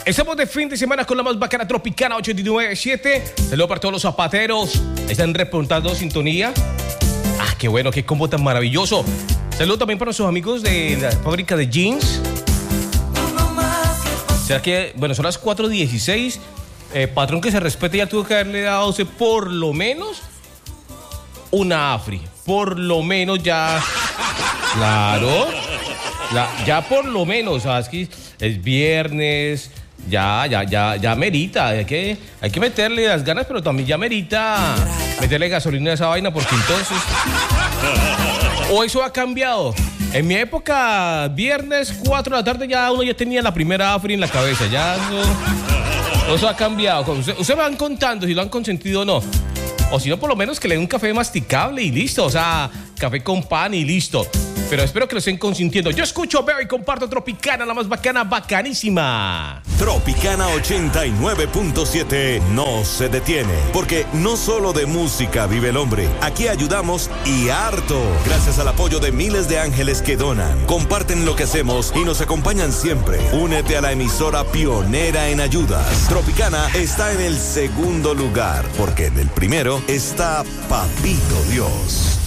Estamos de fin de semana con la más bacana Tropicana 89.7. Saludos para todos los zapateros. Están reportando sintonía. Ah, qué bueno, qué combo tan maravilloso. Saludos también para nuestros amigos de la fábrica de jeans. O sea que, bueno, son las 4:16. Patrón que se respete, ya tuvo que haberle dado por lo menos una afri. Por lo menos ya. Claro. Ya por lo menos, ¿sabes? Que es viernes. Ya merita. Hay que meterle las ganas, pero también ya merita meterle gasolina a esa vaina, porque entonces. O eso ha cambiado. En mi época, viernes 4 de la tarde, ya uno ya tenía la primera afri en la cabeza. Ya eso ha cambiado. Ustedes me van contando si lo han consentido o no. O si no, por lo menos que le den un café masticable y listo. O sea, café con pan y listo. Pero espero que lo estén consintiendo. Yo escucho, veo y comparto Tropicana, la más bacana, bacanísima. Tropicana 89.7 no se detiene, porque no solo de música vive el hombre. Aquí ayudamos y harto. Gracias al apoyo de miles de ángeles que donan, comparten lo que hacemos y nos acompañan siempre. Únete a la emisora pionera en ayudas. Tropicana está en el segundo lugar, porque en el primero está Papito Dios.